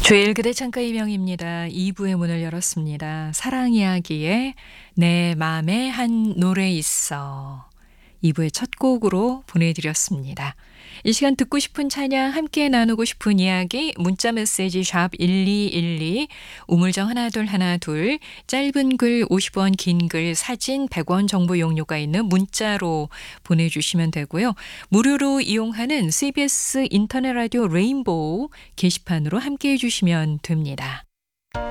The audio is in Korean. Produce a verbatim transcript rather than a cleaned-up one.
주일 그대 창가 이명입니다. 이 부의 문을 열었습니다. 사랑 이야기에 내 맘에 한 노래 있어. 이 부의 첫 곡으로 보내드렸습니다. 이 시간 듣고 싶은 찬양, 함께 나누고 싶은 이야기, 문자 메시지 샵 일이일이, 우물정 하나 둘 하나 둘, 짧은 글 오십 원, 긴 글, 사진 백 원 정보 용료가 있는 문자로 보내주시면 되고요. 무료로 이용하는 씨비에스 인터넷 라디오 레인보우 게시판으로 함께 해주시면 됩니다.